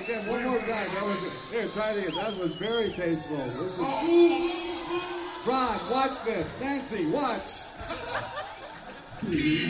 again, one more time. That was it. Here, try it again. That was very tasteful. This is Ron, watch this. Nancy, watch.